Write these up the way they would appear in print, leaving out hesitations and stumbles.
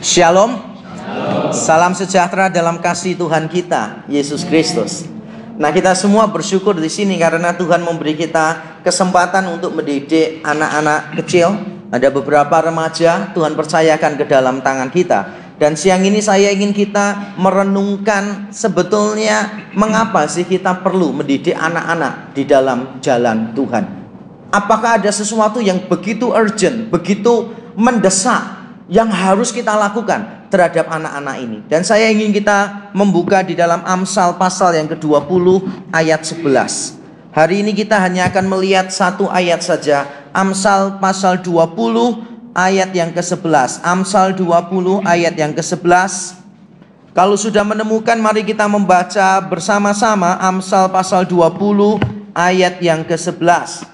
Shalom. Salam sejahtera dalam kasih Tuhan kita Yesus Kristus. Nah, kita semua bersyukur di sini karena Tuhan memberi kita kesempatan untuk mendidik anak-anak kecil. Ada beberapa remaja Tuhan percayakan ke dalam tangan kita. Dan siang ini saya ingin kita merenungkan sebetulnya mengapa sih kita perlu mendidik anak-anak di dalam jalan Tuhan. Apakah ada sesuatu yang begitu urgent, begitu mendesak yang harus kita lakukan terhadap anak-anak ini? Dan saya ingin kita membuka di dalam Amsal pasal yang ke-20 ayat 11. Hari ini kita hanya akan melihat satu ayat saja. Amsal pasal 20 ayat yang ke-11. Amsal 20 ayat yang ke-11. Kalau sudah menemukan, mari kita membaca bersama-sama Amsal pasal 20 ayat yang ke-11.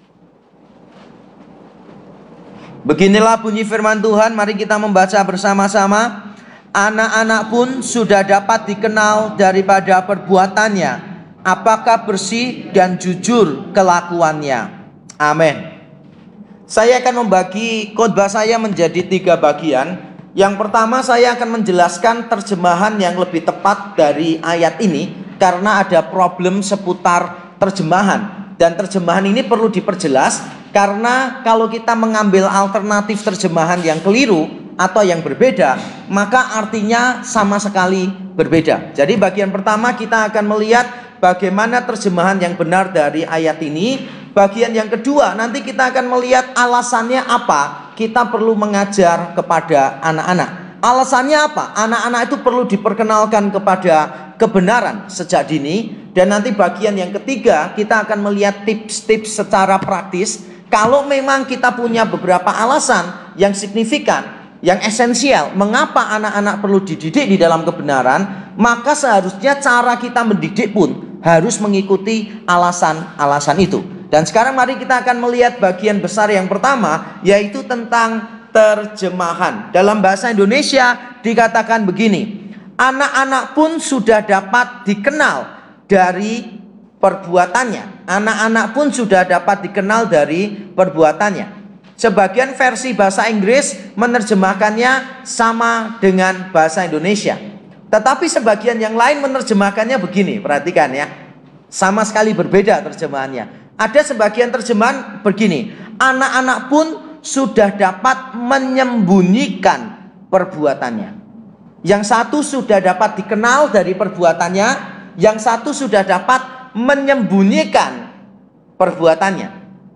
Beginilah bunyi firman Tuhan, mari kita membaca bersama-sama. Anak-anak pun sudah dapat dikenal daripada perbuatannya, apakah bersih dan jujur kelakuannya. Amin. Saya akan membagi khotbah saya menjadi 3 bagian. Yang pertama, saya akan menjelaskan terjemahan yang lebih tepat dari ayat ini, karena ada problem seputar terjemahan. Dan terjemahan ini perlu diperjelas, karena kalau kita mengambil alternatif terjemahan yang keliru atau yang berbeda, maka artinya sama sekali berbeda. Jadi bagian pertama kita akan melihat bagaimana terjemahan yang benar dari ayat ini. Bagian yang kedua nanti kita akan melihat alasannya apa kita perlu mengajar kepada anak-anak. Alasannya apa? Anak-anak itu perlu diperkenalkan kepada kebenaran sejak dini. Dan nanti bagian yang ketiga kita akan melihat tips-tips secara praktis. Kalau memang kita punya beberapa alasan yang signifikan, yang esensial, mengapa anak-anak perlu dididik di dalam kebenaran, maka seharusnya cara kita mendidik pun harus mengikuti alasan-alasan itu. Dan sekarang mari kita akan melihat bagian besar yang pertama, yaitu tentang terjemahan. Dalam bahasa Indonesia dikatakan begini: anak-anak pun sudah dapat dikenal dari perbuatannya. Anak-anak pun sudah dapat dikenal dari perbuatannya. Sebagian versi bahasa Inggris menerjemahkannya sama dengan bahasa Indonesia. Tetapi sebagian yang lain menerjemahkannya begini, perhatikan ya. Sama sekali berbeda terjemahannya. Ada sebagian terjemahan begini: anak-anak pun sudah dapat menyembunyikan perbuatannya. Yang satu sudah dapat dikenal dari perbuatannya, yang satu sudah dapat menyembunyikan perbuatannya.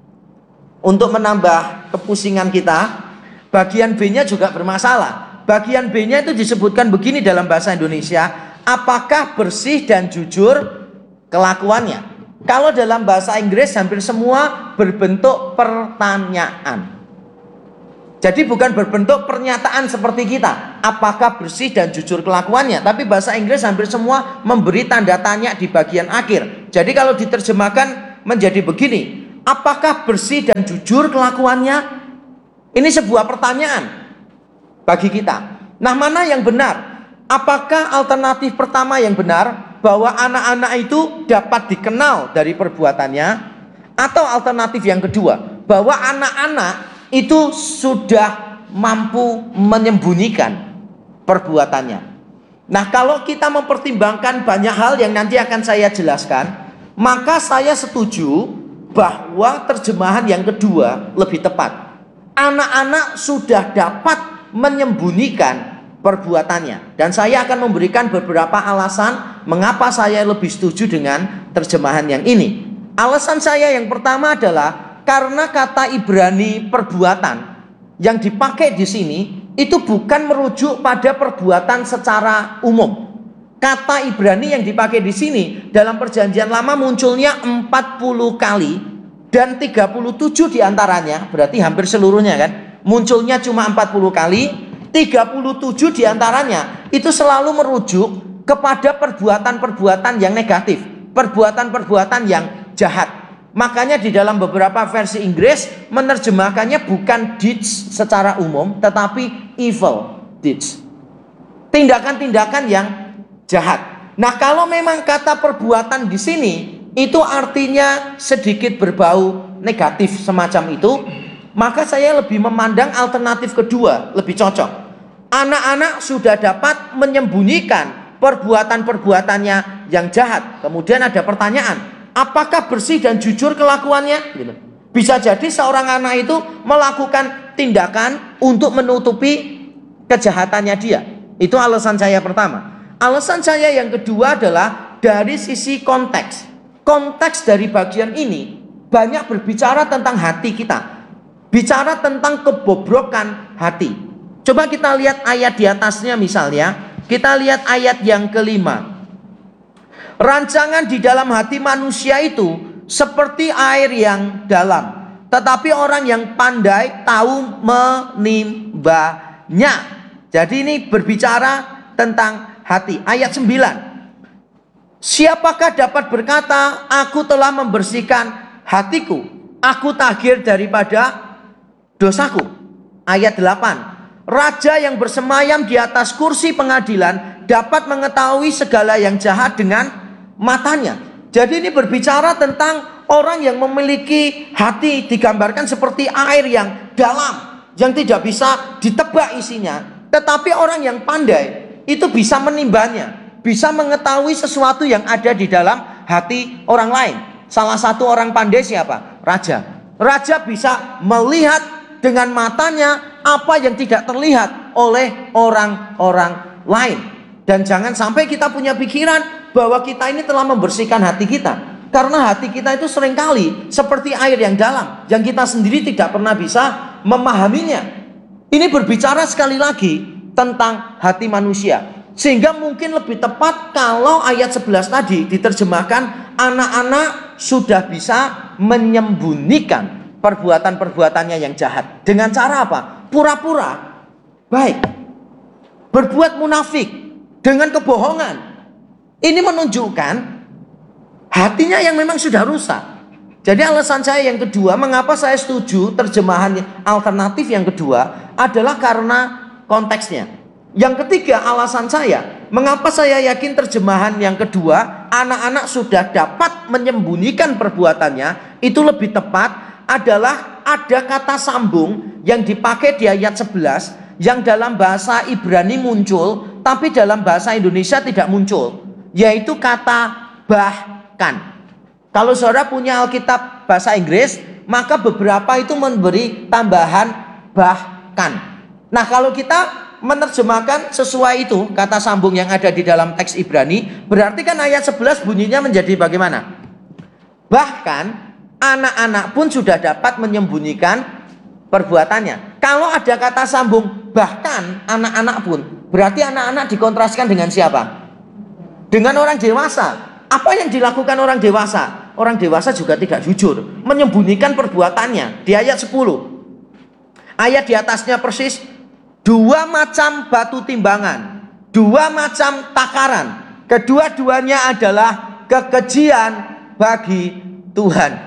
Untuk menambah kepusingan kita, bagian B-nya juga bermasalah. Bagian B-nya itu disebutkan begini dalam bahasa Indonesia: apakah bersih dan jujur kelakuannya. Kalau dalam bahasa Inggris hampir semua berbentuk pertanyaan. Jadi bukan berbentuk pernyataan seperti kita, apakah bersih dan jujur kelakuannya. Tapi bahasa Inggris hampir semua memberi tanda tanya di bagian akhir. Jadi kalau diterjemahkan menjadi begini: apakah bersih dan jujur kelakuannya? Ini sebuah pertanyaan bagi kita. Nah, mana yang benar? Apakah alternatif pertama yang benar, bahwa anak-anak itu dapat dikenal dari perbuatannya, atau alternatif yang kedua, bahwa anak-anak itu sudah mampu menyembunyikan perbuatannya? Nah, kalau kita mempertimbangkan banyak hal yang nanti akan saya jelaskan, maka saya setuju bahwa terjemahan yang kedua lebih tepat. Anak-anak sudah dapat menyembunyikan perbuatannya. Dan saya akan memberikan beberapa alasan mengapa saya lebih setuju dengan terjemahan yang ini. Alasan saya yang pertama adalah karena kata Ibrani perbuatan yang dipakai di sini itu bukan merujuk pada perbuatan secara umum. Kata Ibrani yang dipakai di sini dalam Perjanjian Lama munculnya 40 kali, dan 37 diantaranya, berarti hampir seluruhnya kan, munculnya cuma 40 kali. 37 diantaranya itu selalu merujuk kepada perbuatan-perbuatan yang negatif, perbuatan-perbuatan yang jahat. Makanya di dalam beberapa versi Inggris menerjemahkannya bukan deeds secara umum, tetapi evil deeds, tindakan-tindakan yang jahat. Nah, kalau memang kata perbuatan di sini itu artinya sedikit berbau negatif semacam itu, maka saya lebih memandang alternatif kedua lebih cocok. Anak-anak sudah dapat menyembunyikan perbuatan-perbuatannya yang jahat. Kemudian ada pertanyaan, apakah bersih dan jujur kelakuannya? Gitu. Bisa jadi seorang anak itu melakukan tindakan untuk menutupi kejahatannya dia. Itu alasan saya pertama. Alasan saya yang kedua adalah dari sisi konteks. Konteks dari bagian ini banyak berbicara tentang hati kita. Bicara tentang kebobrokan hati. Coba kita lihat ayat di atasnya misalnya. Kita lihat ayat yang kelima. Rancangan di dalam hati manusia itu seperti air yang dalam, tetapi orang yang pandai tahu menimbanya. Jadi ini berbicara tentang hati. Ayat 9. Siapakah dapat berkata, aku telah membersihkan hatiku, aku tahir daripada dosaku. Ayat 8. Raja yang bersemayam di atas kursi pengadilan dapat mengetahui segala yang jahat dengan matanya. Jadi ini berbicara tentang orang yang memiliki hati digambarkan seperti air yang dalam, yang tidak bisa ditebak isinya. Tetapi orang yang pandai itu bisa menimbanya, bisa mengetahui sesuatu yang ada di dalam hati orang lain. Salah satu orang pandai siapa? Raja. Raja bisa melihat dengan matanya apa yang tidak terlihat oleh orang-orang lain. Dan jangan sampai kita punya pikiran bahwa kita ini telah membersihkan hati kita. Karena hati kita itu seringkali seperti air yang dalam, yang kita sendiri tidak pernah bisa memahaminya. Ini berbicara sekali lagi tentang hati manusia. Sehingga mungkin lebih tepat kalau ayat 11 tadi diterjemahkan, anak-anak sudah bisa menyembunyikan perbuatan-perbuatannya yang jahat. Dengan cara apa? Pura-pura baik, berbuat munafik dengan kebohongan. Ini menunjukkan hatinya yang memang sudah rusak. Jadi alasan saya yang kedua, mengapa saya setuju terjemahan alternatif yang kedua adalah karena konteksnya. Yang ketiga, alasan saya mengapa saya yakin terjemahan yang kedua, anak-anak sudah dapat menyembunyikan perbuatannya, itu lebih tepat adalah ada kata sambung yang dipakai di ayat 11 yang dalam bahasa Ibrani muncul tapi dalam bahasa Indonesia tidak muncul, yaitu kata bahkan. Kalau saudara punya Alkitab bahasa Inggris, maka beberapa itu memberi tambahan bahkan. Nah, kalau kita menerjemahkan sesuai itu kata sambung yang ada di dalam teks Ibrani, berarti kan ayat 11 bunyinya menjadi bagaimana? Bahkan anak-anak pun sudah dapat menyembunyikan perbuatannya. Kalau ada kata sambung bahkan anak-anak pun, berarti anak-anak dikontraskan dengan siapa? Dengan orang dewasa. Apa yang dilakukan orang dewasa? Orang dewasa juga tidak jujur, menyembunyikan perbuatannya. Di ayat 10, ayat di atasnya persis, dua macam batu timbangan, dua macam takaran, kedua-duanya adalah kekejian bagi Tuhan.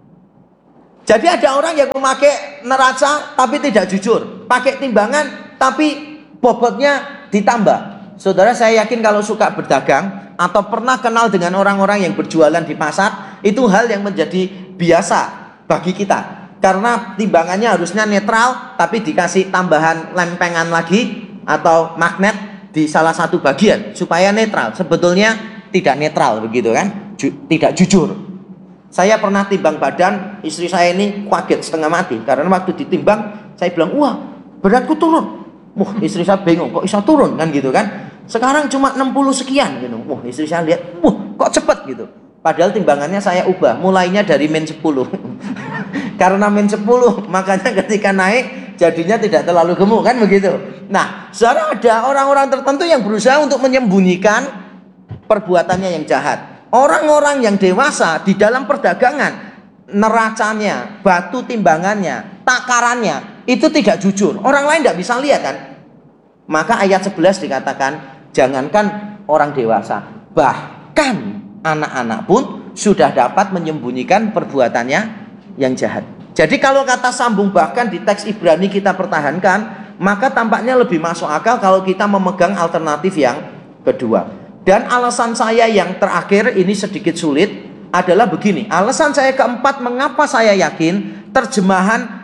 Jadi ada orang yang memakai neraca tapi tidak jujur, pakai timbangan tapi bobotnya ditambah. Saudara, saya yakin kalau suka berdagang atau pernah kenal dengan orang-orang yang berjualan di pasar, itu hal yang menjadi biasa bagi kita. Karena timbangannya harusnya netral, tapi dikasih tambahan lempengan lagi atau magnet di salah satu bagian supaya netral. Sebetulnya tidak netral begitu kan? Tidak jujur. Saya pernah timbang badan, istri saya ini kaget setengah mati karena waktu ditimbang saya bilang, wah beratku turun. Wah, istri saya bingung, kok bisa turun kan gitu kan? Sekarang cuma 60 sekian gitu. Wah, istri saya lihat, wah kok cepet gitu. Padahal timbangannya saya ubah, mulainya dari min 10. Karena min 10, makanya ketika naik jadinya tidak terlalu gemuk kan begitu. Nah, saudara, ada orang-orang tertentu yang berusaha untuk menyembunyikan perbuatannya yang jahat. Orang-orang yang dewasa di dalam perdagangan, neracanya, batu timbangannya, takarannya, itu tidak jujur. Orang lain tidak bisa lihat kan. Maka ayat 11 dikatakan, jangankan orang dewasa, bahkan anak-anak pun sudah dapat menyembunyikan perbuatannya yang jahat. Jadi kalau kata sambung bahkan di teks Ibrani kita pertahankan, maka tampaknya lebih masuk akal kalau kita memegang alternatif yang kedua. Dan alasan saya yang terakhir ini sedikit sulit adalah begini. Alasan saya keempat mengapa saya yakin terjemahan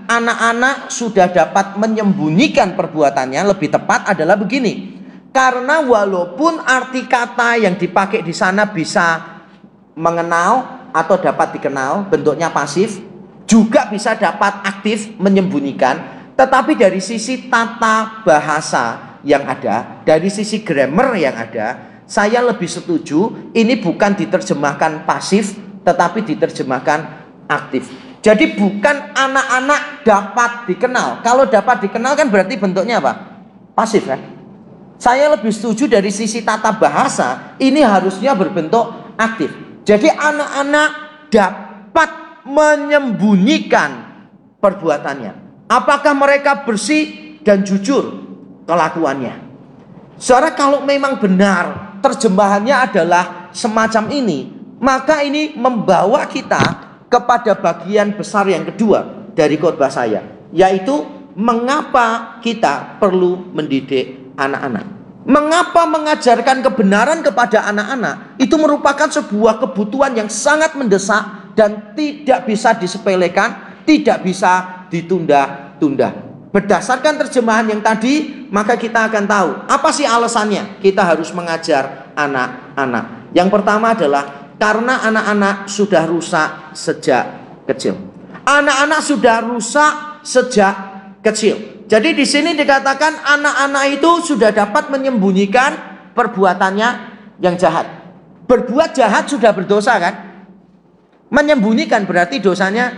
anak-anak sudah dapat menyembunyikan perbuatannya, lebih tepat adalah begini. Karena walaupun arti kata yang dipakai di sana bisa mengenal atau dapat dikenal, bentuknya pasif, juga bisa dapat aktif menyembunyikan, tetapi dari sisi tata bahasa yang ada, dari sisi grammar yang ada, saya lebih setuju ini bukan diterjemahkan pasif, tetapi diterjemahkan aktif. Jadi bukan anak-anak dapat dikenal. Kalau dapat dikenal kan berarti bentuknya apa? Pasif kan? Saya lebih setuju dari sisi tata bahasa, ini harusnya berbentuk aktif. Jadi anak-anak dapat menyembunyikan perbuatannya. Apakah mereka bersih dan jujur kelakuannya? Saudara, kalau memang benar terjemahannya adalah semacam ini, maka ini membawa kita kepada bagian besar yang kedua dari khotbah saya, yaitu mengapa kita perlu mendidik anak-anak. Mengapa mengajarkan kebenaran kepada anak-anak itu merupakan sebuah kebutuhan yang sangat mendesak dan tidak bisa disepelekan, tidak bisa ditunda-tunda. Berdasarkan terjemahan yang tadi, maka kita akan tahu apa sih alasannya kita harus mengajar anak-anak. Yang pertama adalah karena anak-anak sudah rusak sejak kecil. Anak-anak sudah rusak sejak kecil. Jadi di sini dikatakan anak-anak itu sudah dapat menyembunyikan perbuatannya yang jahat. Berbuat jahat sudah berdosa kan? Menyembunyikan berarti dosanya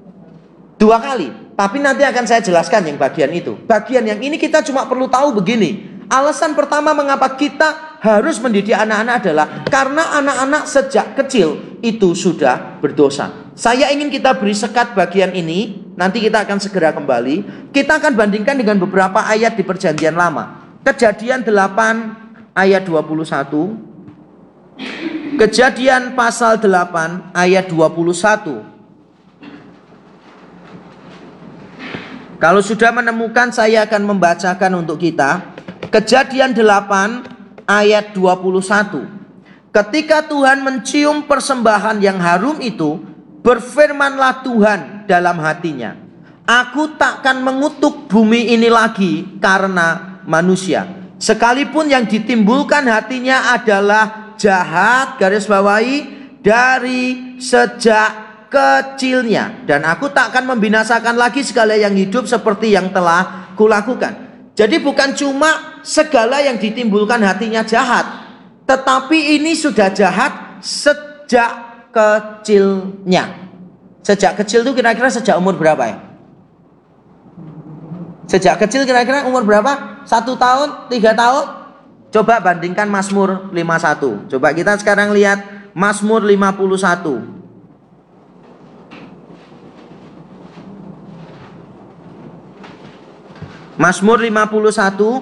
2 kali. Tapi nanti akan saya jelaskan yang bagian itu. Bagian yang ini kita cuma perlu tahu begini. Alasan pertama mengapa kita harus mendidik anak-anak adalah karena anak-anak sejak kecil itu sudah berdosa. Saya ingin kita beri sekat bagian ini. Nanti kita akan segera kembali. Kita akan bandingkan dengan beberapa ayat di Perjanjian Lama. Kejadian 8 ayat 21. Kejadian pasal 8 ayat 21. Kalau sudah menemukan, saya akan membacakan untuk kita. Kejadian 8 ayat 21. Ketika Tuhan mencium persembahan yang harum itu, berfirmanlah Tuhan dalam hatinya, aku takkan mengutuk bumi ini lagi karena manusia, sekalipun yang ditimbulkan hatinya adalah jahat, garis bawahi, dari sejak kecilnya, dan aku takkan membinasakan lagi segala yang hidup seperti yang telah kulakukan. Jadi bukan cuma segala yang ditimbulkan hatinya jahat, tetapi ini sudah jahat sejak kecilnya. Sejak kecil itu kira-kira sejak umur berapa ya? Sejak kecil kira-kira umur berapa? 1 tahun? 3 tahun? Coba bandingkan Mazmur 51. Coba kita sekarang lihat Mazmur 51. Mazmur 51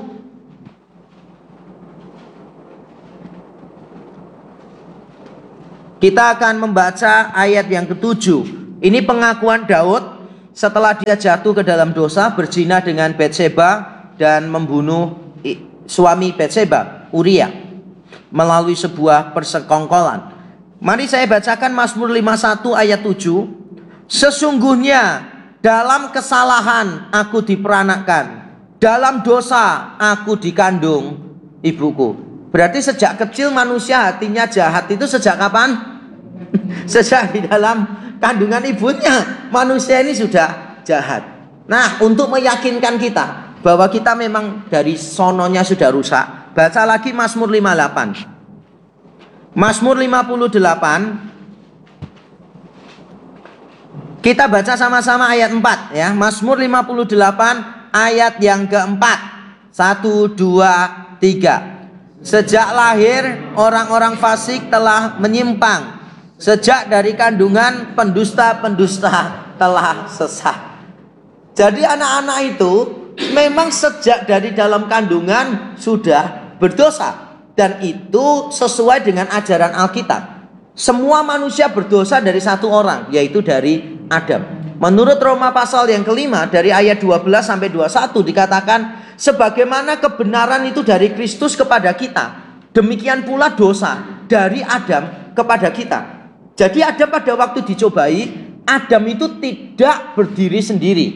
kita akan membaca ayat yang ke-7. Ini pengakuan Daud setelah dia jatuh ke dalam dosa, berzina dengan Batseba dan membunuh suami Batseba, Uria, melalui sebuah persekongkolan. Mari saya bacakan Mazmur 51 ayat 7. Sesungguhnya dalam kesalahan aku diperanakkan, dalam dosa aku dikandung ibuku. Berarti sejak kecil manusia hatinya jahat itu sejak kapan? Sejak di dalam kandungan ibunya manusia ini sudah jahat. Nah, untuk meyakinkan kita bahwa kita memang dari sononya sudah rusak, baca lagi Mazmur 58. Mazmur 58. Kita baca sama-sama ayat 4 ya. Mazmur 58 ayat yang keempat. 1, 2, 3. Sejak lahir orang-orang fasik telah menyimpang. Sejak dari kandungan pendusta-pendusta telah sesat. Jadi anak-anak itu memang sejak dari dalam kandungan sudah berdosa. Dan itu sesuai dengan ajaran Alkitab. Semua manusia berdosa dari satu orang, yaitu dari Adam. Menurut Roma pasal yang kelima dari ayat 12 sampai 21 dikatakan, sebagaimana kebenaran itu dari Kristus kepada kita, demikian pula dosa dari Adam kepada kita. Jadi Adam pada waktu dicobai, Adam itu tidak berdiri sendiri.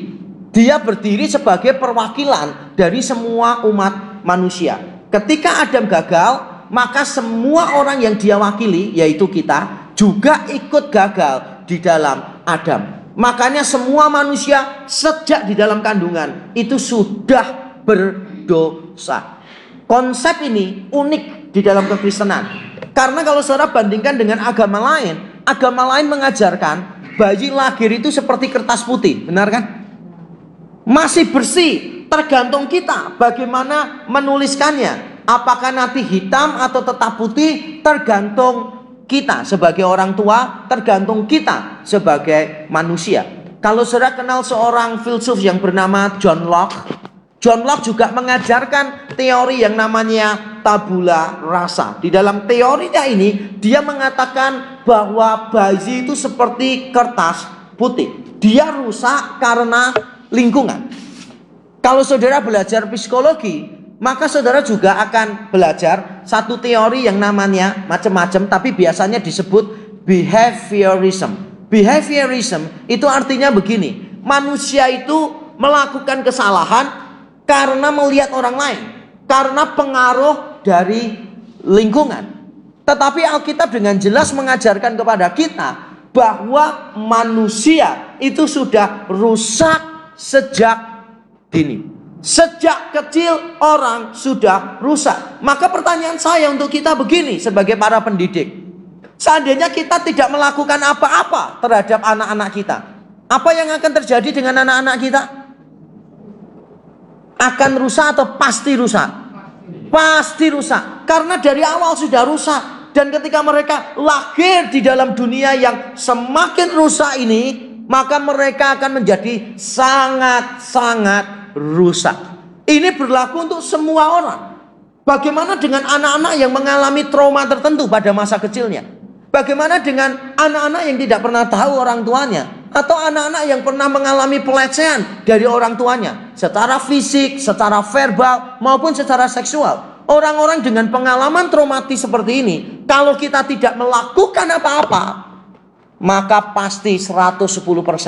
Dia berdiri sebagai perwakilan dari semua umat manusia. Ketika Adam gagal, maka semua orang yang dia wakili, yaitu kita, juga ikut gagal di dalam Adam. Makanya semua manusia sejak di dalam kandungan itu sudah berdosa. Konsep ini unik di dalam kekristenan. Karena kalau saudara bandingkan dengan agama lain mengajarkan bayi lahir itu seperti kertas putih, benar kan? Masih bersih, tergantung kita bagaimana menuliskannya. Apakah nanti hitam atau tetap putih, tergantung kita sebagai orang tua, tergantung kita sebagai manusia. Kalau saudara kenal seorang filsuf yang bernama John Locke juga mengajarkan teori yang namanya tabula rasa. Di dalam teorinya ini, dia mengatakan bahwa bayi itu seperti kertas putih. Dia rusak karena lingkungan. Kalau saudara belajar psikologi, maka saudara juga akan belajar satu teori yang namanya macam-macam, tapi biasanya disebut behaviorism. Behaviorism itu artinya begini: manusia itu melakukan kesalahan karena melihat orang lain, karena pengaruh dari lingkungan. Tetapi Alkitab dengan jelas mengajarkan kepada kita bahwa manusia itu sudah rusak sejak dini. Sejak kecil orang sudah rusak. Maka pertanyaan saya untuk kita begini sebagai para pendidik. Seandainya kita tidak melakukan apa-apa terhadap anak-anak kita, apa yang akan terjadi dengan anak-anak kita? Akan rusak atau pasti rusak? Pasti rusak. Karena dari awal sudah rusak. Dan ketika mereka lahir di dalam dunia yang semakin rusak ini, maka mereka akan menjadi sangat-sangat rusak. Ini berlaku untuk semua orang. Bagaimana dengan anak-anak yang mengalami trauma tertentu pada masa kecilnya? Bagaimana dengan anak-anak yang tidak pernah tahu orang tuanya? Atau anak-anak yang pernah mengalami pelecehan dari orang tuanya, secara fisik, secara verbal, maupun secara seksual. Orang-orang dengan pengalaman traumatis seperti ini, kalau kita tidak melakukan apa-apa, maka pasti 110%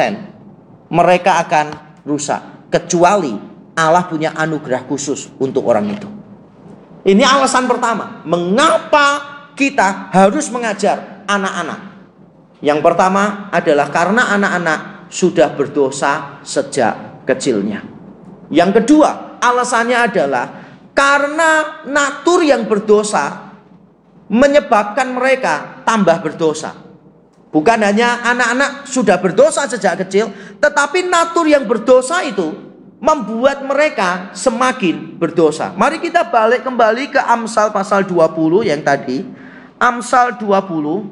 mereka akan rusak. Kecuali Allah punya anugerah khusus untuk orang itu. Ini alasan pertama, mengapa kita harus mengajar anak-anak. Yang pertama adalah karena anak-anak sudah berdosa sejak kecilnya. Yang kedua, alasannya adalah karena natur yang berdosa menyebabkan mereka tambah berdosa. Bukan hanya anak-anak sudah berdosa sejak kecil, tetapi natur yang berdosa itu membuat mereka semakin berdosa. Mari kita balik kembali ke Amsal pasal 20 yang tadi. Amsal 20.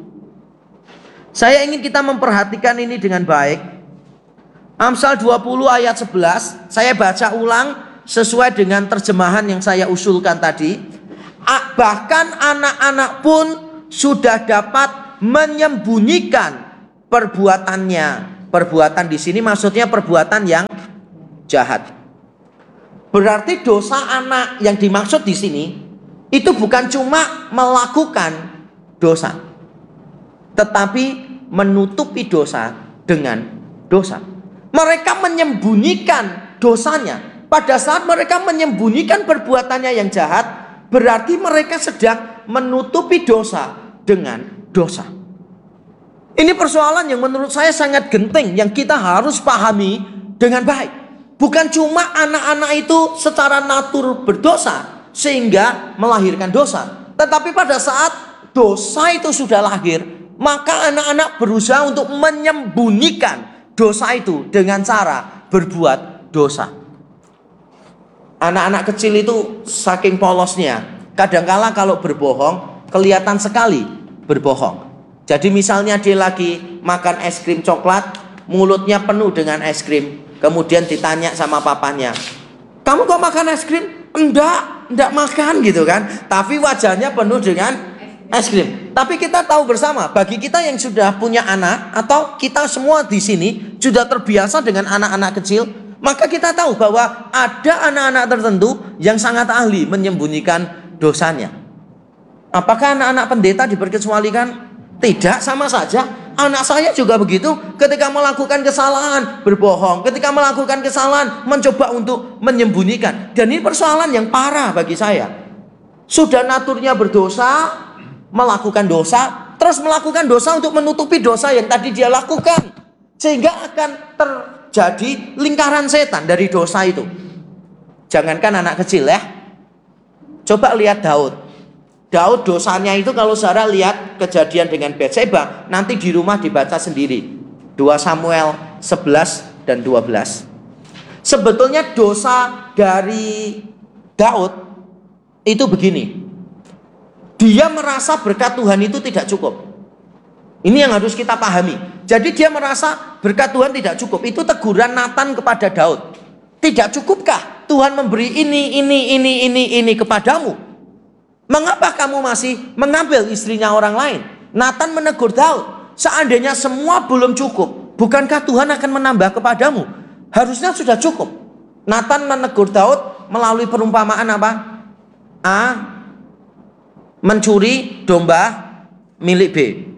Saya ingin kita memperhatikan ini dengan baik. Amsal 20 ayat 11. Saya baca ulang sesuai dengan terjemahan yang saya usulkan tadi. Bahkan anak-anak pun sudah dapat menyembunyikan perbuatannya. Perbuatan di sini maksudnya perbuatan yang jahat. Berarti dosa anak yang dimaksud di sini itu bukan cuma melakukan dosa, tetapi menutupi dosa dengan dosa. Mereka menyembunyikan dosanya. Pada saat mereka menyembunyikan perbuatannya yang jahat, berarti mereka sedang menutupi dosa dengan dosa. Ini persoalan yang menurut saya sangat genting, yang kita harus pahami dengan baik. Bukan cuma anak-anak itu secara natur berdosa sehingga melahirkan dosa, tetapi pada saat dosa itu sudah lahir, maka anak-anak berusaha untuk menyembunyikan dosa itu dengan cara berbuat dosa. Anak-anak kecil itu saking polosnya, kadangkala kalau berbohong kelihatan sekali berbohong. Jadi misalnya dia lagi makan es krim coklat, mulutnya penuh dengan es krim, kemudian ditanya sama papanya, "Kamu kok makan es krim?" Enggak makan gitu kan. Tapi wajahnya penuh dengan es krim. Tapi kita tahu bersama, bagi kita yang sudah punya anak, atau kita semua di sini sudah terbiasa dengan anak-anak kecil, maka kita tahu bahwa ada anak-anak tertentu yang sangat ahli menyembunyikan dosanya. Apakah anak-anak pendeta diperkecualikan? Tidak, sama saja. Anak saya juga begitu, ketika melakukan kesalahan berbohong, ketika melakukan kesalahan mencoba untuk menyembunyikan. Dan ini persoalan yang parah bagi saya. Sudah naturnya berdosa, melakukan dosa, terus melakukan dosa untuk menutupi dosa yang tadi dia lakukan, sehingga akan terjadi lingkaran setan dari dosa itu. Jangankan anak kecil ya, coba lihat Daud. Daud dosanya itu kalau saudara lihat kejadian dengan Batseba, nanti di rumah dibaca sendiri. 2 Samuel 11 dan 12. Sebetulnya dosa dari Daud itu begini. Dia merasa berkat Tuhan itu tidak cukup. Ini yang harus kita pahami. Jadi dia merasa berkat Tuhan tidak cukup. Itu teguran Nathan kepada Daud. Tidak cukupkah Tuhan memberi ini kepadamu? Mengapa kamu masih mengambil istrinya orang lain? Nathan menegur Daud. Seandainya semua belum cukup, bukankah Tuhan akan menambah kepadamu? Harusnya sudah cukup. Nathan menegur Daud melalui perumpamaan apa? A. Mencuri domba milik B.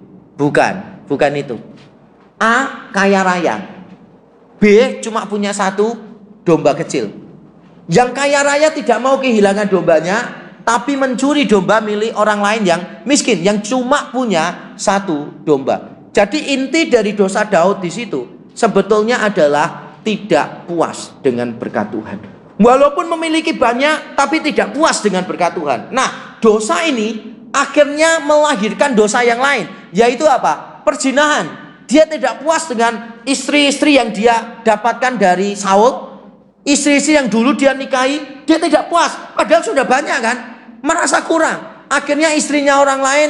Bukan itu. A. Kaya raya. B. Cuma punya 1 domba kecil. Yang kaya raya tidak mau kehilangan dombanya, tapi mencuri domba milik orang lain yang miskin, yang cuma punya 1 domba. Jadi inti dari dosa Daud di situ sebetulnya adalah tidak puas dengan berkat Tuhan. Walaupun memiliki banyak, tapi tidak puas dengan berkat Tuhan. Nah, dosa ini akhirnya melahirkan dosa yang lain, yaitu apa? Perzinahan. Dia tidak puas dengan istri-istri yang dia dapatkan dari Saul. Istri-istri yang dulu dia nikahi, dia tidak puas. Padahal sudah banyak kan? Merasa kurang. Akhirnya istrinya orang lain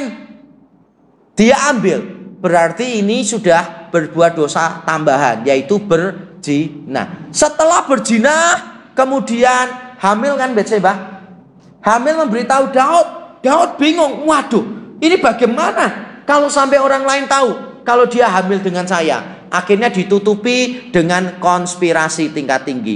dia ambil. Berarti ini sudah berbuat dosa tambahan, yaitu berzina. Setelah berzina, kemudian hamil kan Batseba. Hamil memberitahu Daud. Daud bingung. Waduh, ini bagaimana kalau sampai orang lain tahu kalau dia hamil dengan saya? Akhirnya ditutupi dengan konspirasi tingkat tinggi.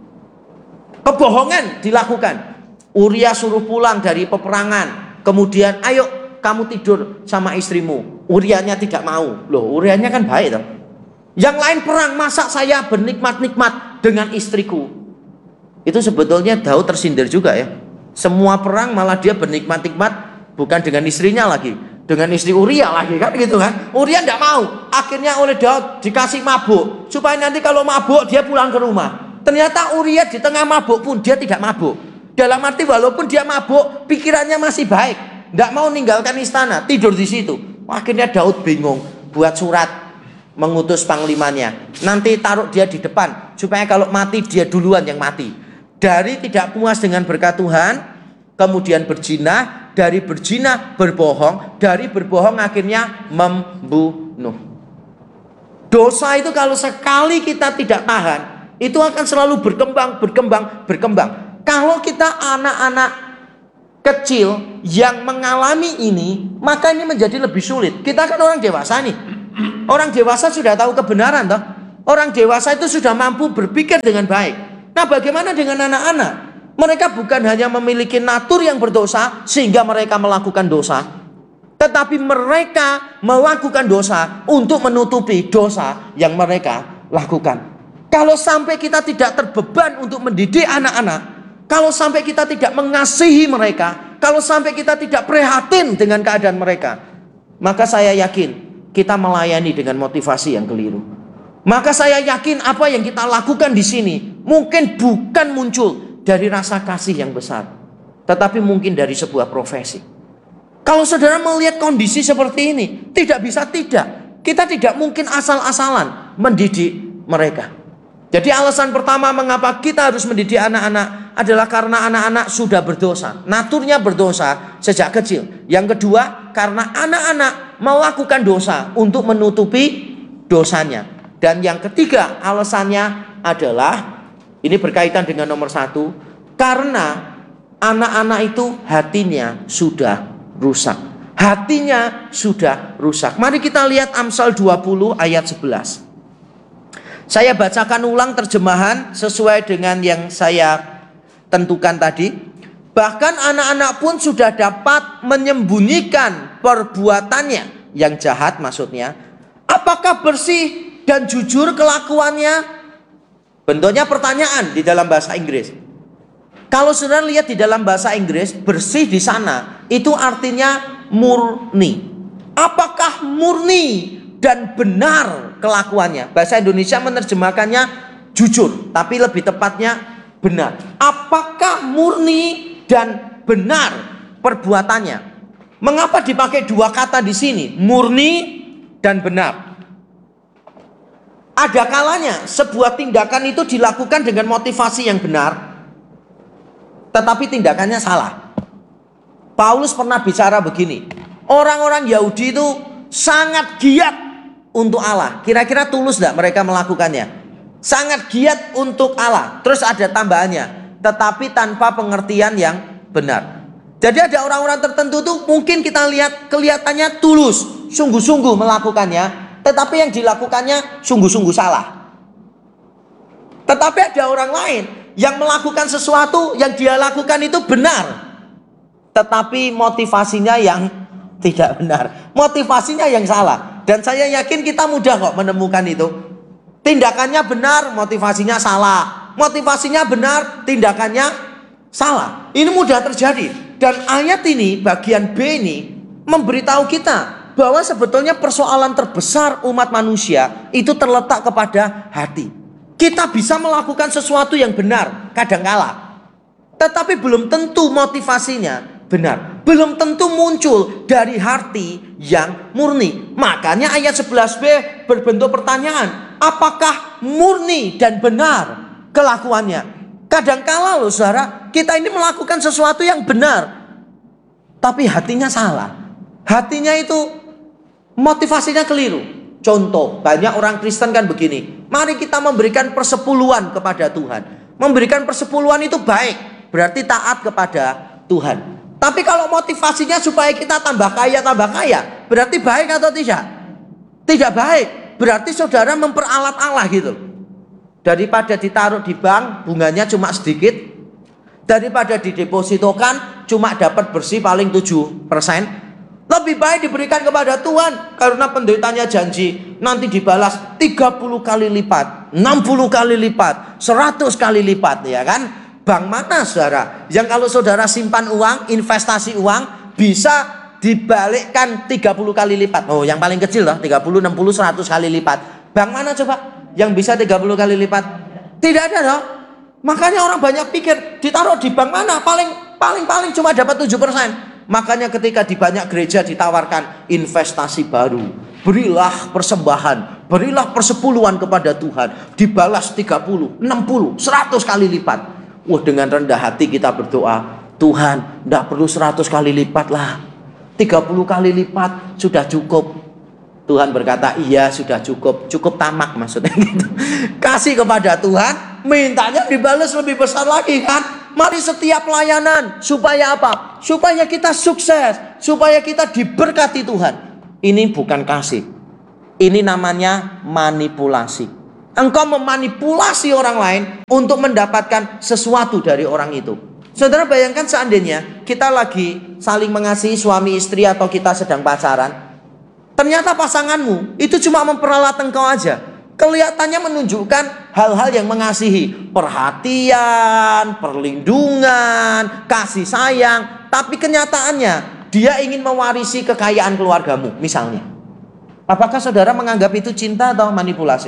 Kebohongan dilakukan. Uria suruh pulang dari peperangan. Kemudian, ayo kamu tidur sama istrimu. Urianya tidak mau. Loh, Urianya kan baik toh. Yang lain perang, masa saya bernikmat-nikmat dengan istriku? Itu sebetulnya Daud tersindir juga ya. Semua perang malah dia bernikmat-nikmat, bukan dengan istrinya lagi, dengan istri Uria lagi kan gitu kan. Uria tidak mau. Akhirnya oleh Daud dikasih mabuk, supaya nanti kalau mabuk dia pulang ke rumah. Ternyata Uria di tengah mabuk pun dia tidak mabuk. Dalam arti walaupun dia mabuk, pikirannya masih baik, tidak mau meninggalkan istana, tidur di situ. Akhirnya Daud bingung, buat surat mengutus panglimanya, nanti taruh dia di depan, supaya kalau mati dia duluan yang mati. Dari tidak puas dengan berkat Tuhan, kemudian berzina, dari berzina berbohong, dari berbohong akhirnya membunuh. Dosa itu kalau sekali kita tidak tahan, itu akan selalu berkembang. Kalau kita anak-anak kecil yang mengalami ini, maka ini menjadi lebih sulit. Kita kan orang dewasa nih. Orang dewasa sudah tahu kebenaran toh. Orang dewasa itu sudah mampu berpikir dengan baik. Nah, bagaimana dengan anak-anak? Mereka bukan hanya memiliki natur yang berdosa sehingga mereka melakukan dosa, tetapi mereka melakukan dosa untuk menutupi dosa yang mereka lakukan. Kalau sampai kita tidak terbeban untuk mendidik anak-anak, kalau sampai kita tidak mengasihi mereka, kalau sampai kita tidak prihatin dengan keadaan mereka, maka saya yakin kita melayani dengan motivasi yang keliru. Maka saya yakin apa yang kita lakukan di sini mungkin bukan muncul dari rasa kasih yang besar, tetapi mungkin dari sebuah profesi. Kalau saudara melihat kondisi seperti ini, tidak bisa tidak. Kita tidak mungkin asal-asalan mendidik mereka. Jadi alasan pertama mengapa kita harus mendidik anak-anak adalah karena anak-anak sudah berdosa. Naturnya berdosa sejak kecil. Yang kedua, karena anak-anak melakukan dosa untuk menutupi dosanya. Dan yang ketiga alasannya adalah, ini berkaitan dengan nomor 1, karena anak-anak itu hatinya sudah rusak. Hatinya sudah rusak. Mari kita lihat Amsal 20 ayat 11. Saya bacakan ulang terjemahan sesuai dengan yang saya tentukan tadi. Bahkan anak-anak pun sudah dapat menyembunyikan perbuatannya yang jahat, maksudnya Apakah bersih dan jujur kelakuannya? Bentuknya pertanyaan di dalam bahasa Inggris. Kalau saudara lihat di dalam bahasa Inggris, bersih di sana itu artinya murni. Apakah murni dan benar kelakuannya? Bahasa Indonesia menerjemahkannya jujur, tapi lebih tepatnya benar. Apakah murni dan benar perbuatannya? Mengapa dipakai dua kata di sini, murni dan benar? Ada kalanya sebuah tindakan itu dilakukan dengan motivasi yang benar, tetapi tindakannya salah. Paulus pernah bicara begini, orang-orang Yahudi itu sangat giat untuk Allah. Kira-kira tulus tidak mereka melakukannya? Sangat giat untuk Allah. Terus ada tambahannya, tetapi tanpa pengertian yang benar. Jadi ada orang-orang tertentu tuh mungkin kita lihat kelihatannya tulus, sungguh-sungguh melakukannya, tetapi yang dilakukannya sungguh-sungguh salah. Tetapi ada orang lain yang melakukan sesuatu yang dia lakukan itu benar, tetapi motivasinya yang tidak benar, motivasinya yang salah. Dan saya yakin kita mudah kok menemukan itu. Tindakannya benar, motivasinya salah. Motivasinya benar, tindakannya salah. Ini mudah terjadi. Dan ayat ini, bagian B ini, memberitahu kita bahwa sebetulnya persoalan terbesar umat manusia itu terletak kepada hati. Kita bisa melakukan sesuatu yang benar kadangkala, tetapi belum tentu motivasinya benar, belum tentu muncul dari hati yang murni. Makanya ayat 11b berbentuk pertanyaan, apakah murni dan benar kelakuannya? Kadangkala loh saudara, kita ini melakukan sesuatu yang benar, tapi hatinya salah. Hatinya itu motivasinya keliru. Contoh, banyak orang Kristen kan begini, mari kita memberikan persepuluhan kepada Tuhan. Memberikan persepuluhan itu baik, berarti taat kepada Tuhan. Tapi kalau motivasinya supaya kita tambah kaya, berarti baik atau tidak? Tidak baik, berarti saudara memperalat Allah gitu. Daripada ditaruh di bank, bunganya cuma sedikit, daripada didepositokan cuma dapat bersih paling 7%, lebih baik diberikan kepada Tuhan, karena penderitanya janji nanti dibalas 30 kali lipat, 60 kali lipat, 100 kali lipat, ya kan? Bank mana saudara yang kalau saudara simpan uang, investasi uang bisa dibalikkan 30 kali lipat? Oh, yang paling kecil loh, 30, 60, 100 kali lipat. Bank mana coba yang bisa 30 kali lipat? Tidak ada loh. Makanya orang banyak pikir ditaruh di bank mana, paling cuma dapat 7%. Makanya ketika di banyak gereja ditawarkan investasi baru, berilah persembahan, berilah persepuluhan kepada Tuhan, dibalas 30, 60, 100 kali lipat. Wah, dengan rendah hati kita berdoa, Tuhan, tidak perlu 100 kali lipat lah, 30 kali lipat sudah cukup. Tuhan berkata, iya sudah cukup, cukup tamak maksudnya gitu. Kasih kepada Tuhan, mintanya dibalas lebih besar lagi kan. Mari setiap pelayanan, supaya apa? Supaya kita sukses, supaya kita diberkati Tuhan. Ini bukan kasih, ini namanya manipulasi. Engkau memanipulasi orang lain untuk mendapatkan sesuatu dari orang itu. Saudara bayangkan seandainya kita lagi saling mengasihi suami istri atau kita sedang pacaran, ternyata pasanganmu itu cuma memperalat engkau aja. Kelihatannya menunjukkan hal-hal yang mengasihi, perhatian, perlindungan, kasih sayang, tapi kenyataannya dia ingin mewarisi kekayaan keluargamu misalnya. Apakah saudara menganggap itu cinta atau manipulasi?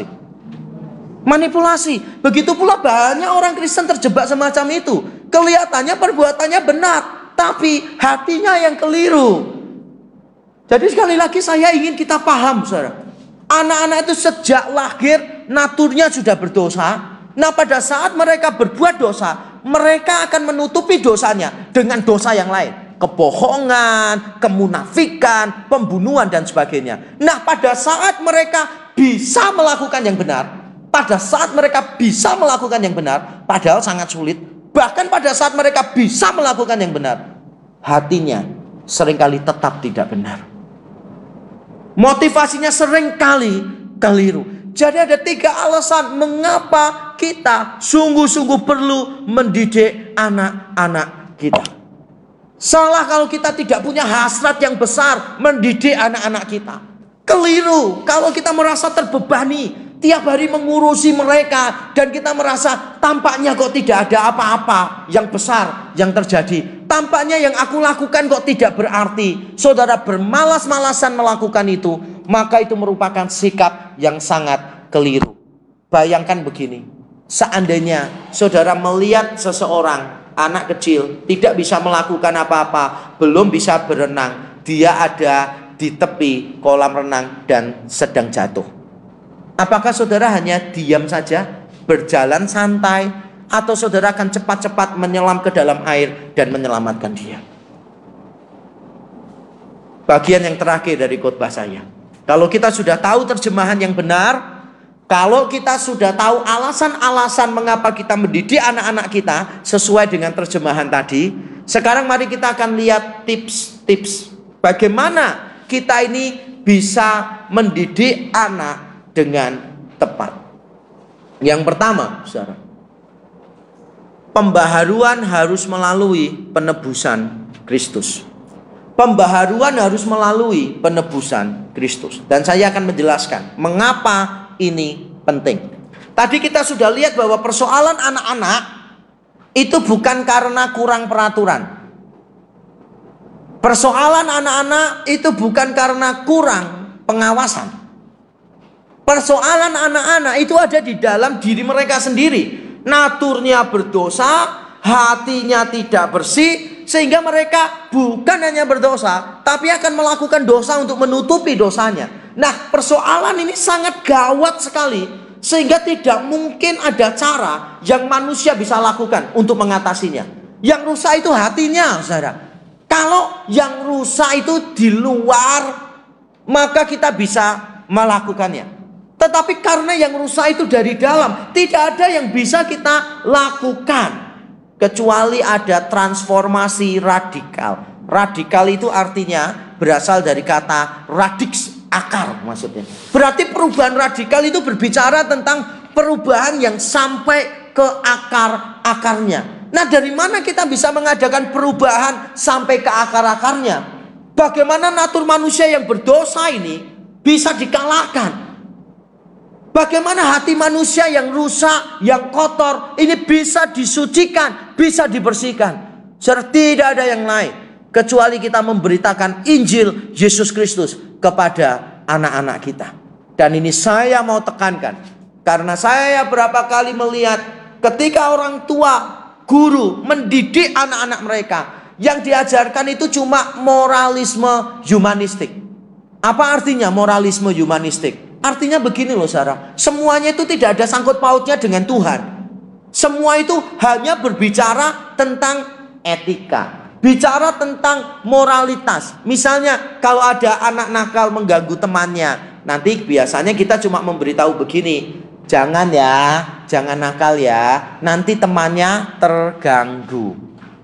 Manipulasi. Begitu pula banyak orang Kristen terjebak semacam itu. Kelihatannya perbuatannya benar, tapi hatinya yang keliru. Jadi sekali lagi saya ingin kita paham saudara, anak-anak itu sejak lahir naturnya sudah berdosa. Nah pada saat mereka berbuat dosa, mereka akan menutupi dosanya dengan dosa yang lain, kebohongan, kemunafikan, pembunuhan dan sebagainya. Nah pada saat mereka bisa melakukan yang benar, pada saat mereka bisa melakukan yang benar, padahal sangat sulit, bahkan pada saat mereka bisa melakukan yang benar, hatinya seringkali tetap tidak benar. Motivasinya seringkali keliru. Jadi ada 3 alasan mengapa kita sungguh-sungguh perlu mendidik anak-anak kita. Salah kalau kita tidak punya hasrat yang besar mendidik anak-anak kita. Keliru kalau kita merasa terbebani tiap hari mengurusi mereka, dan kita merasa tampaknya kok tidak ada apa-apa yang besar yang terjadi. Tampaknya yang aku lakukan kok tidak berarti. Saudara bermalas-malasan melakukan itu, maka itu merupakan sikap yang sangat keliru. Bayangkan begini, seandainya saudara melihat seseorang, anak kecil, tidak bisa melakukan apa-apa, belum bisa berenang, dia ada di tepi kolam renang dan sedang jatuh. Apakah saudara hanya diam saja, berjalan santai, atau saudara akan cepat-cepat menyelam ke dalam air dan menyelamatkan dia? Bagian yang terakhir dari khotbah saya. Kalau kita sudah tahu terjemahan yang benar, kalau kita sudah tahu alasan-alasan mengapa kita mendidik anak-anak kita sesuai dengan terjemahan tadi, sekarang mari kita akan lihat tips-tips bagaimana kita ini bisa mendidik anak dengan tepat. Yang pertama, saudara, pembaharuan harus melalui penebusan Kristus. Pembaharuan harus melalui penebusan Kristus. Dan saya akan menjelaskan mengapa ini penting. Tadi kita sudah lihat bahwa persoalan anak-anak itu bukan karena kurang peraturan. Persoalan anak-anak itu bukan karena kurang pengawasan. Persoalan anak-anak itu ada di dalam diri mereka sendiri. Naturnya berdosa, hatinya tidak bersih, sehingga mereka bukan hanya berdosa, tapi akan melakukan dosa untuk menutupi dosanya. Nah, persoalan ini sangat gawat sekali, sehingga tidak mungkin ada cara yang manusia bisa lakukan untuk mengatasinya. Yang rusak itu hatinya, saudara. Kalau yang rusak itu di luar, maka kita bisa melakukannya. Tetapi karena yang rusak itu dari dalam, tidak ada yang bisa kita lakukan kecuali ada transformasi radikal. Radikal itu artinya berasal dari kata radix, akar maksudnya. Berarti perubahan radikal itu berbicara tentang perubahan yang sampai ke akar-akarnya. Nah, dari mana kita bisa mengadakan perubahan sampai ke akar-akarnya? Bagaimana natur manusia yang berdosa ini bisa dikalahkan? Bagaimana hati manusia yang rusak, yang kotor, ini bisa disucikan, bisa dibersihkan. Tidak ada yang lain kecuali kita memberitakan Injil Yesus Kristus kepada anak-anak kita. Dan ini saya mau tekankan, karena saya berapa kali melihat ketika orang tua, guru mendidik anak-anak mereka, yang diajarkan itu cuma moralisme humanistik. Apa artinya moralisme humanistik? Artinya begini loh saudara, semuanya itu tidak ada sangkut pautnya dengan Tuhan. Semua itu hanya berbicara tentang etika, bicara tentang moralitas. Misalnya kalau ada anak nakal mengganggu temannya, nanti biasanya kita cuma memberitahu begini, jangan ya, jangan nakal ya, nanti temannya terganggu.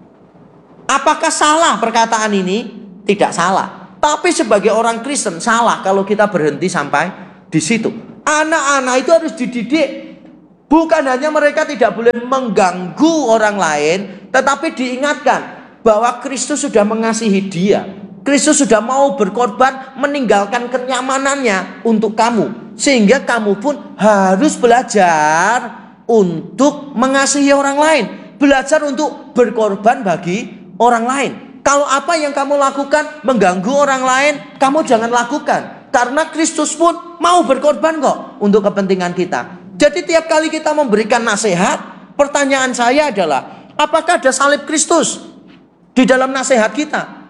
Apakah salah perkataan ini? Tidak salah. Tapi sebagai orang Kristen salah kalau kita berhenti sampai di situ. Anak-anak itu harus dididik. Bukan hanya mereka tidak boleh mengganggu orang lain, tetapi diingatkan bahwa Kristus sudah mengasihi dia. Kristus sudah mau berkorban, meninggalkan kenyamanannya untuk kamu. Sehingga kamu pun harus belajar untuk mengasihi orang lain. Belajar untuk berkorban bagi orang lain. Kalau apa yang kamu lakukan mengganggu orang lain, kamu jangan lakukan. Karena Kristus pun mau berkorban kok untuk kepentingan kita. Jadi tiap kali kita memberikan nasihat, pertanyaan saya adalah, apakah ada salib Kristus di dalam nasihat kita?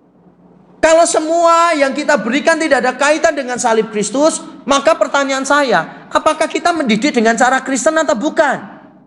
Kalau semua yang kita berikan tidak ada kaitan dengan salib Kristus, maka pertanyaan saya, apakah kita mendidik dengan cara Kristen atau bukan?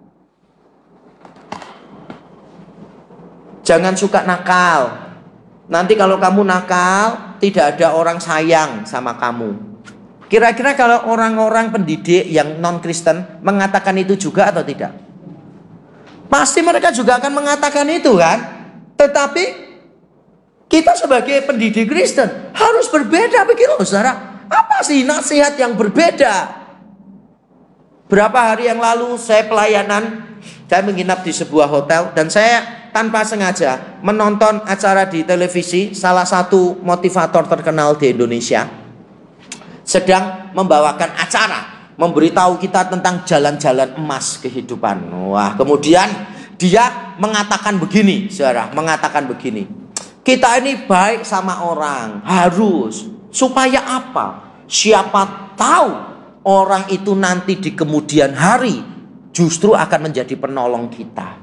Jangan suka nakal. Nanti kalau kamu nakal, tidak ada orang sayang sama kamu. Kira-kira kalau orang-orang pendidik yang non-Kristen mengatakan itu juga atau tidak? Pasti mereka juga akan mengatakan itu kan. Tetapi kita sebagai pendidik Kristen harus berbeda begitu saudara. Apa sih nasihat yang berbeda? Berapa hari yang lalu saya pelayanan, saya menginap di sebuah hotel dan saya tanpa sengaja menonton acara di televisi salah satu motivator terkenal di Indonesia. sedang membawakan acara, memberitahu kita tentang jalan-jalan emas kehidupan. Wah, kemudian dia mengatakan begini, saudara, mengatakan begini. Kita ini baik sama orang, harus. Supaya apa? Siapa tahu orang itu nanti di kemudian hari justru akan menjadi penolong kita.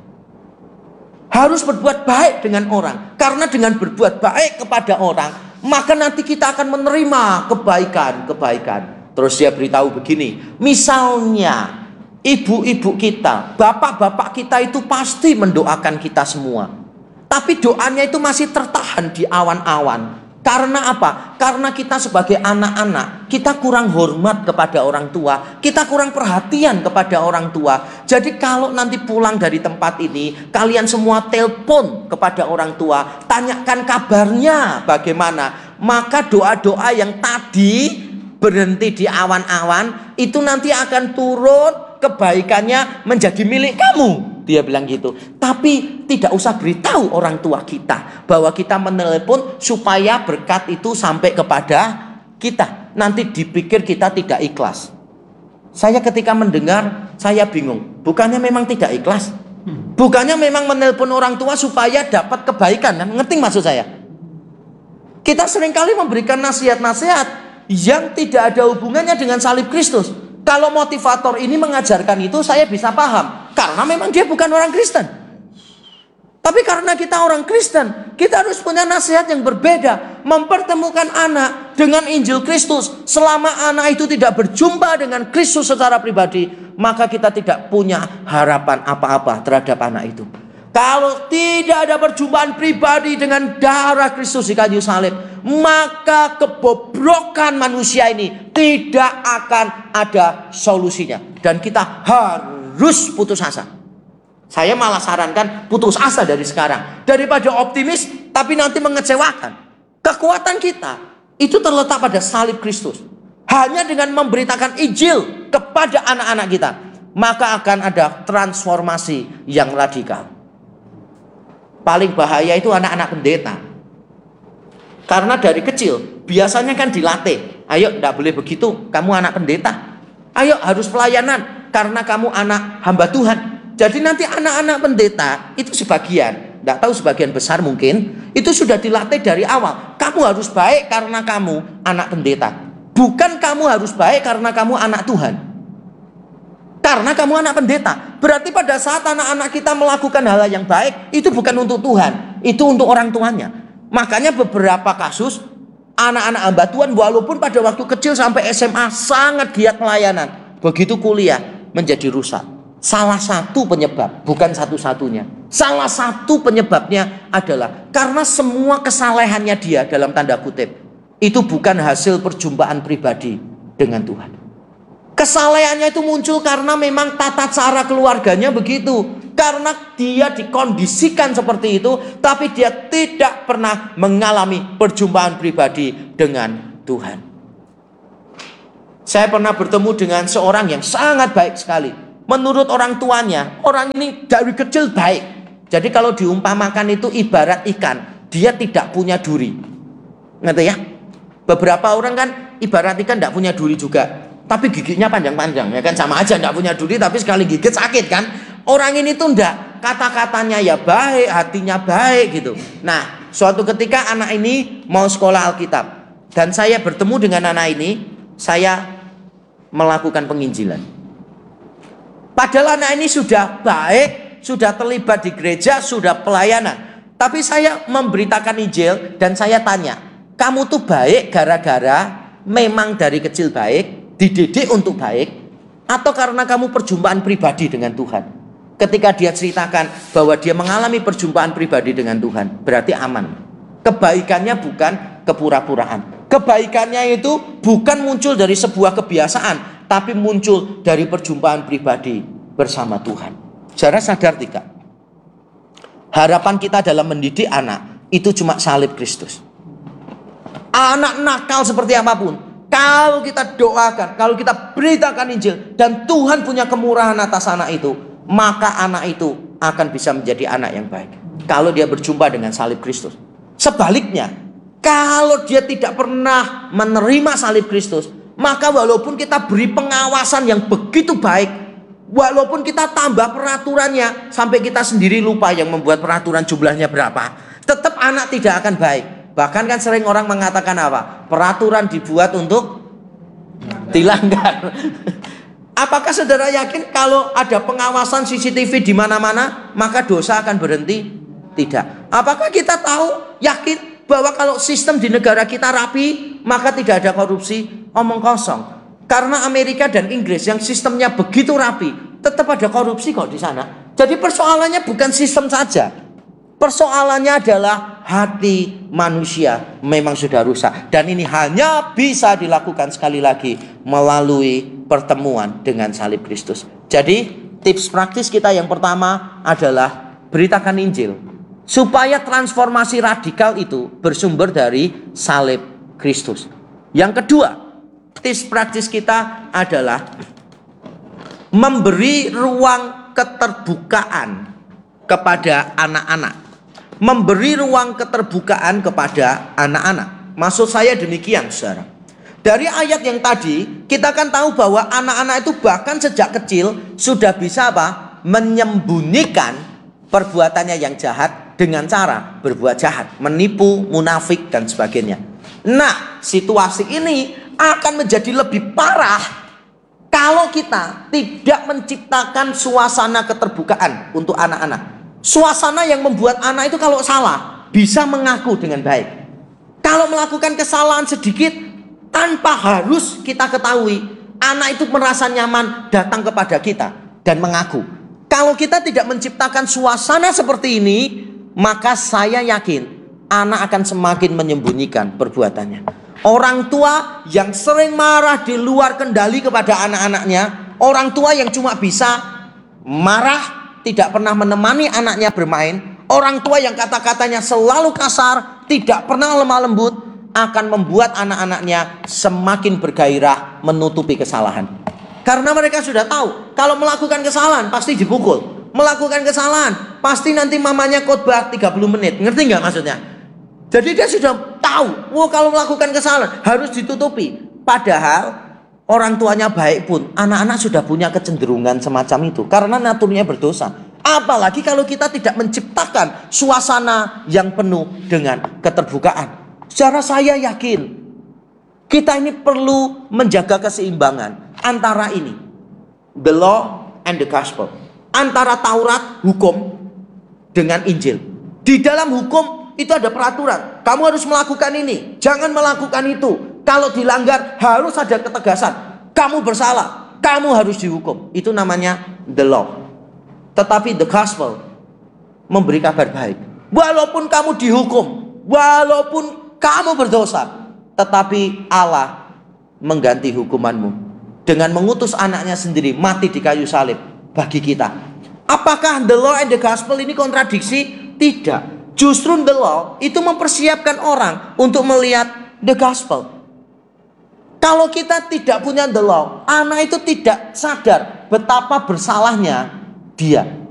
Harus berbuat baik dengan orang. Karena dengan berbuat baik kepada orang, maka nanti kita akan menerima kebaikan-kebaikan. Terus dia beritahu begini, misalnya ibu-ibu kita, bapak-bapak kita itu pasti mendoakan kita semua. Tapi doanya itu masih tertahan di awan-awan. Karena apa? Karena kita sebagai anak-anak, kita kurang hormat kepada orang tua, kita kurang perhatian kepada orang tua. Jadi kalau nanti pulang dari tempat ini, kalian semua telepon kepada orang tua, tanyakan kabarnya bagaimana. Maka doa-doa yang tadi berhenti di awan-awan, itu nanti akan turun, kebaikannya menjadi milik kamu. Dia bilang gitu. Tapi tidak usah beritahu orang tua kita bahwa kita menelepon supaya berkat itu sampai kepada kita. Nanti dipikir kita tidak ikhlas. Saya ketika mendengar, saya bingung. Bukannya memang tidak ikhlas? Bukannya memang menelepon orang tua supaya dapat kebaikan? Ngerti maksud saya? Kita seringkali memberikan nasihat-nasihat yang tidak ada hubungannya dengan salib Kristus. Kalau motivator ini mengajarkan itu, saya bisa paham. Karena memang dia bukan orang Kristen. Tapi karena kita orang Kristen, kita harus punya nasihat yang berbeda. Mempertemukan anak dengan Injil Kristus. Selama anak itu tidak berjumpa dengan Kristus secara pribadi, maka kita tidak punya harapan apa-apa terhadap anak itu. Kalau tidak ada perjumpaan pribadi dengan darah Kristus di kayu salib, maka kebobrokan manusia ini tidak akan ada solusinya. Dan kita harus putus asa. Saya malah sarankan putus asa dari sekarang. Daripada optimis tapi nanti mengecewakan. Kekuatan kita itu terletak pada salib Kristus. Hanya dengan memberitakan Injil kepada anak-anak kita, maka akan ada transformasi yang radikal. Paling bahaya itu anak-anak pendeta. Karena dari kecil biasanya kan dilatih. Ayo, tidak boleh begitu, kamu anak pendeta. Ayo, harus pelayanan karena kamu anak hamba Tuhan. Jadi nanti anak-anak pendeta itu sebagian, tidak tahu sebagian besar mungkin, itu sudah dilatih dari awal. Kamu harus baik karena kamu anak pendeta. Bukan kamu harus baik karena kamu anak Tuhan. Karena kamu anak pendeta. Berarti pada saat anak-anak kita melakukan hal yang baik, itu bukan untuk Tuhan, itu untuk orang tuanya. Makanya beberapa kasus anak-anak hamba Tuhan walaupun pada waktu kecil sampai SMA sangat giat pelayanan, begitu kuliah menjadi rusak. Salah satu penyebab, bukan satu-satunya. Salah satu penyebabnya adalah karena semua kesalehannya dia dalam tanda kutip itu bukan hasil perjumpaan pribadi dengan Tuhan. Kesalehannya itu muncul karena memang tata cara keluarganya begitu. Karena dia dikondisikan seperti itu, tapi dia tidak pernah mengalami perjumpaan pribadi dengan Tuhan. Saya pernah bertemu dengan seorang yang sangat baik sekali. Menurut orang tuanya, orang ini dari kecil baik. Jadi kalau diumpamakan itu ibarat ikan, dia tidak punya duri. Ngerti ya? Beberapa orang kan ibarat ikan tidak punya duri juga. Tapi giginya panjang-panjang, ya kan, sama aja, tidak punya duri tapi sekali gigit sakit kan. Orang ini tuh enggak, kata-katanya ya baik, hatinya baik gitu. Nah, suatu ketika anak ini mau sekolah Alkitab dan saya bertemu dengan anak ini, saya melakukan penginjilan. Padahal anak ini sudah baik, sudah terlibat di gereja, sudah pelayanan. Tapi saya memberitakan Injil dan saya tanya, kamu tuh baik gara-gara memang dari kecil baik, dididik untuk baik, atau karena kamu perjumpaan pribadi dengan Tuhan? Ketika dia ceritakan bahwa dia mengalami perjumpaan pribadi dengan Tuhan, berarti aman. Kebaikannya bukan kepura-puraan. Kebaikannya itu bukan muncul dari sebuah kebiasaan, tapi muncul dari perjumpaan pribadi bersama Tuhan. Saudara sadar tidak? Harapan kita dalam mendidik anak itu cuma salib Kristus. Anak nakal seperti apapun, kalau kita doakan, kalau kita beritakan Injil, dan Tuhan punya kemurahan atas anak itu, maka anak itu akan bisa menjadi anak yang baik. Kalau dia berjumpa dengan salib Kristus. Sebaliknya, kalau dia tidak pernah menerima salib Kristus, maka walaupun kita beri pengawasan yang begitu baik, walaupun kita tambah peraturannya sampai kita sendiri lupa yang membuat peraturan jumlahnya berapa, tetap anak tidak akan baik. Bahkan kan sering orang mengatakan apa? Peraturan dibuat untuk dilanggar. Apakah saudara yakin kalau ada pengawasan CCTV di mana-mana maka dosa akan berhenti? Tidak. Apakah kita tahu, yakin bahwa kalau sistem di negara kita rapi maka tidak ada korupsi? Omong kosong. Karena Amerika dan Inggris yang sistemnya begitu rapi, tetap ada korupsi kok di sana. Jadi persoalannya bukan sistem saja. Persoalannya adalah hati manusia memang sudah rusak. Dan ini hanya bisa dilakukan sekali lagi melalui pertemuan dengan salib Kristus. Jadi tips praktis kita yang pertama adalah beritakan Injil. Supaya transformasi radikal itu bersumber dari salib Kristus. Yang kedua, tips praktis kita adalah memberi ruang keterbukaan kepada anak-anak. Memberi ruang keterbukaan kepada anak-anak. Maksud saya demikian, saudara. Dari ayat yang tadi, kita kan tahu bahwa anak-anak itu bahkan sejak kecil sudah bisa apa? Menyembunyikan perbuatannya yang jahat dengan cara berbuat jahat, menipu, munafik, dan sebagainya. Nah, situasi ini akan menjadi lebih parah kalau kita tidak menciptakan suasana keterbukaan untuk anak-anak. Suasana yang membuat anak itu kalau salah bisa mengaku dengan baik. Kalau melakukan kesalahan sedikit tanpa harus kita ketahui, anak itu merasa nyaman datang kepada kita dan mengaku. Kalau kita tidak menciptakan suasana seperti ini, maka saya yakin anak akan semakin menyembunyikan perbuatannya. Orang tua yang sering marah di luar kendali kepada anak-anaknya, orang tua yang cuma bisa marah, tidak pernah menemani anaknya bermain, orang tua yang kata-katanya selalu kasar, tidak pernah lemah lembut, akan membuat anak-anaknya semakin bergairah menutupi kesalahan. Karena mereka sudah tahu, kalau melakukan kesalahan pasti dipukul. Melakukan kesalahan pasti nanti mamanya khotbah 30 menit. Ngerti nggak maksudnya? Jadi dia sudah tahu, kalau melakukan kesalahan harus ditutupi. Padahal orang tuanya baik pun, anak-anak sudah punya kecenderungan semacam itu karena naturnya berdosa. Apalagi kalau kita tidak menciptakan suasana yang penuh dengan keterbukaan. Secara saya yakin kita ini perlu menjaga keseimbangan antara ini, the law and the gospel, antara Taurat, hukum, dengan Injil. Di dalam hukum itu ada peraturan, kamu harus melakukan ini, jangan melakukan itu. Kalau dilanggar harus ada ketegasan. Kamu bersalah, kamu harus dihukum. Itu namanya the law. Tetapi the gospel memberi kabar baik. Walaupun kamu dihukum, walaupun kamu berdosa, tetapi Allah mengganti hukumanmu dengan mengutus anaknya sendiri mati di kayu salib bagi kita. Apakah the law and the gospel ini kontradiksi? Tidak. Justru the law itu mempersiapkan orang untuk melihat the gospel. Kalau kita tidak punya the law, anak itu tidak sadar betapa bersalahnya dia.